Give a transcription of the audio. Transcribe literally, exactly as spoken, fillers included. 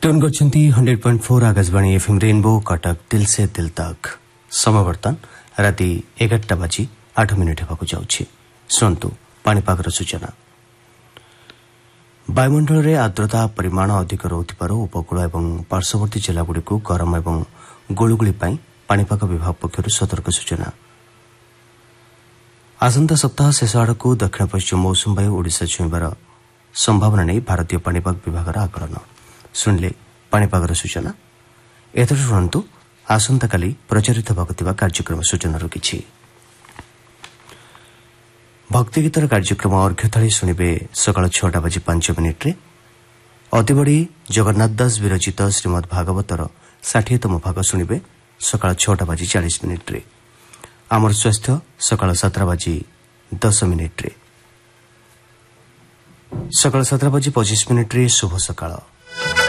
Tone करछंती hundred point four Akashvani FM rainbow Cuttack दिल से दिल तक समय बर्तन राति एगारटा बाजी आठ मिनिट हेबाकु जाउछि। सुनतु पाणीपागर सूचना। वायुमंडल में आर्द्रता परिमाण अधिक रहुथिबारु उपकूल एवं पार्श्ववर्ती जिलागुड़िक गरम एवं गुळुगुळी पाई पाणीपाग विभाग पक्षरु सतर्क सूचना। आसंता सप्ताह शेष आड़क दक्षिण पश्चिम मौसुमी वायु ओडिशा छुईबार संभावना नहीं भारतीय पाणीपाग विभाग आकलन। शुणिले पाणीपागर सूचना। एथर शुणु आसंता काली प्रचारित होबाक कार्यक्रम सूचना किछि। भक्तिगीतर कार्यक्रम अर्घ्यथाली शुणिबे सकाळ छटा बाजी पांच मिनिट्रे। अतिबड़ी जगन्नाथ दास विरचित श्रीमद भागवतर षाठिएतम भाग शुणिबे सकाळ छटा बाजी चालीस मिनिट्रे। आमर स्वास्थ्य सकाळ सतरा बाजी दस मिनिट्रे। सकाळ सतरा बाजी पचिश मिनिट्रे शुभ सकाळ।